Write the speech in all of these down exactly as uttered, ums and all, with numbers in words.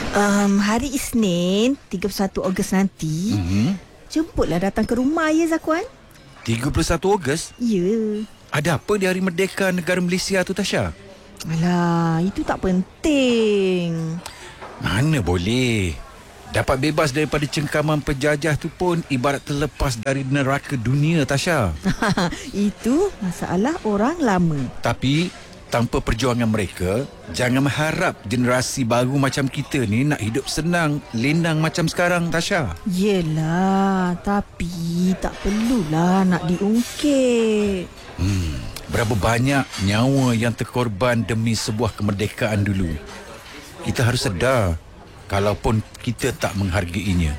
Um, hari Isnin tiga puluh satu Ogos nanti, mm-hmm. jemputlah datang ke rumah ya Zakuan. tiga puluh satu Ogos? Ya. Ada apa di Hari Merdeka Negara Malaysia tu, Tasha? Alah, itu tak penting. Mana boleh. Dapat bebas daripada cengkaman penjajah tu pun ibarat terlepas dari neraka dunia, Tasha. Itu masalah orang lama. Tapi tanpa perjuangan mereka, jangan mengharap generasi baru macam kita ni nak hidup senang, lenang macam sekarang, Tasha. Yelah, tapi tak perlulah nak diungkit. Hmm, berapa banyak nyawa yang terkorban demi sebuah kemerdekaan dulu. Kita harus sedar, kalaupun kita tak menghargainya.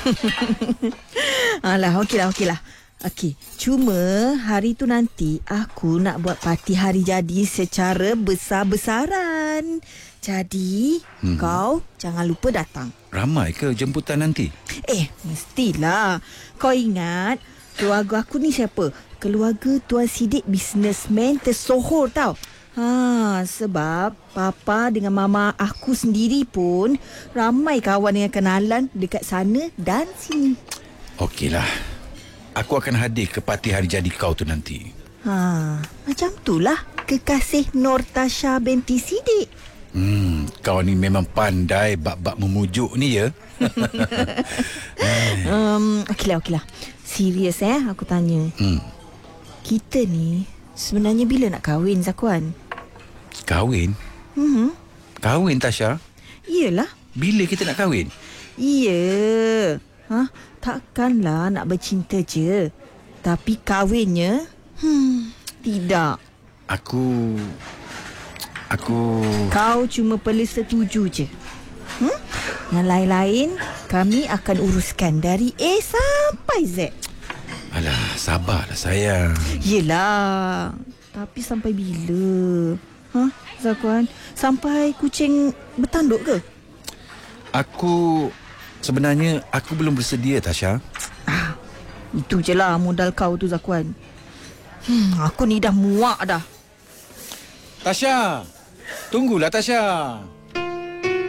Alah, okeylah, okeylah. Okey, cuma hari tu nanti aku nak buat parti hari jadi secara besar-besaran. Jadi, hmm. kau jangan lupa datang. Ramai ke jemputan nanti? Eh, mestilah. Kau ingat, keluarga aku ni siapa? Keluarga Tuan Sidik businessman tersohor tau. Ha, sebab papa dengan mama aku sendiri pun ramai kawan dengan kenalan dekat sana dan sini. Okeylah. Aku akan hadir ke parti hari jadi kau tu nanti. Ha, macam itulah kekasih Nur Tasha binti Sidik. Hmm, kau ni memang pandai bab-bab memujuk ni ya. um, okeylah, okeylah. Serius eh, aku tanya. Hmm. Kita ni sebenarnya bila nak kahwin, Zakuan? Kahwin? Hmm. Kahwin, Tasha? Iyalah. Bila kita nak kahwin? Iya. Ha, takkanlah nak bercinta je. Tapi kahwinnya, hmm, tidak. Aku... Aku... Kau cuma perlu setuju je. Hmm? Yang lain-lain, kami akan uruskan dari A sampai Z. Alah, sabarlah sayang. Yelah. Tapi sampai bila? Ha, Zakuan? Sampai kucing bertanduk ke? Aku... Sebenarnya, aku belum bersedia, Tasha. Ah, itu je lah modal kau tu, Zakuan. Hmm, aku ni dah muak dah. Tasha! Tunggulah, Tasha.